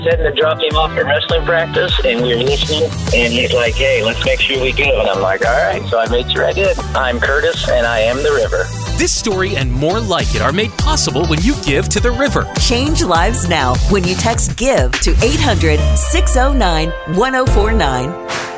Said to drop him off at wrestling practice, and we were listening, and he's like, hey, let's make sure we give. And I'm like, all right. So I made sure I did. I'm Curtis, and I am the river. This story and more like it are made possible when you give to the river. Change lives now when you text GIVE to 800-609-1049.